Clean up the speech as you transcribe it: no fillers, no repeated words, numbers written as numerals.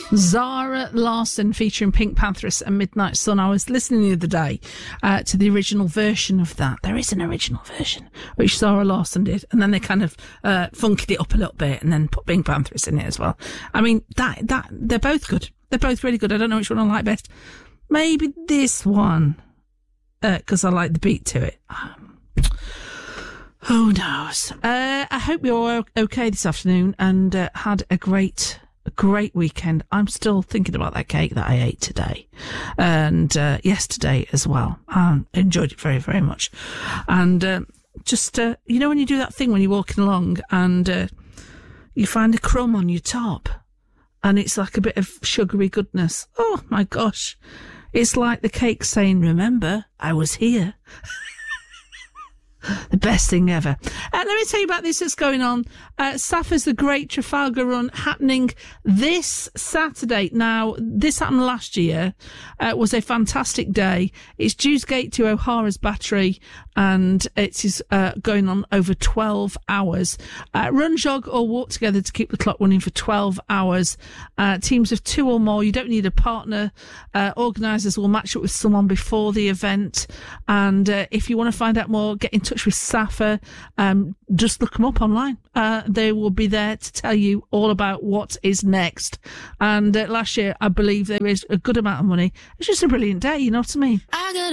Zara Larsson featuring Pink Panthers and Midnight Sun. I was listening the other day to the original version of that. There is an original version, which Zara Larsson did, and then they kind of funked it up a little bit and then put Pink Panthers in it as well. I mean, they're both good. They're both really good. I don't know which one I like best. Maybe this one, because I like the beat to it. Who knows? I hope you're okay this afternoon and had a great weekend. I'm still thinking about that cake that I ate today and yesterday as well. I enjoyed it very, very much. And just, you know when you do that thing when you're walking along and you find a crumb on your top and it's like a bit of sugary goodness. Oh, my gosh. It's like the cake saying, remember, I was here. The best thing ever. Let me tell you about this that's going on. Safa's The Great Trafalgar Run happening this Saturday. Now, this happened last year. It was a fantastic day. It's Dewsgate to O'Hara's Battery, and it is going on over 12 hours. Run, jog, or walk together to keep the clock running for 12 hours. Teams of 2 or more. You don't need a partner. Organisers will match up with someone before the event. And if you want to find out more, get in touch with Safa. Just look them up online. They will be there to tell you all about what is next. And last year, I believe there is a good amount of money. It's just a brilliant day, you know what I mean?